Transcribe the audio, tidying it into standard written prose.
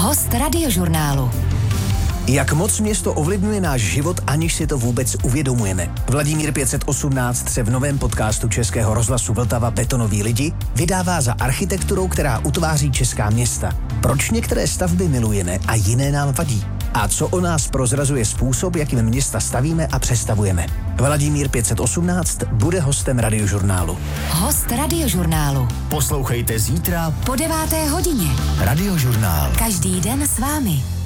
Host Radiožurnálu. Jak moc město ovlivňuje náš život, aniž si to vůbec uvědomujeme. Vladimír 518 se v novém podcastu Českého rozhlasu Vltava Betonoví lidi vydává za architekturou, která utváří česká města. Proč některé stavby milujeme a jiné nám vadí? A co o nás prozrazuje způsob, jakým města stavíme a přestavujeme? Vladimír 518 bude hostem Radiožurnálu. Host Radiožurnálu. Poslouchejte zítra po 9. hodině. Radiožurnál. Každý den s vámi.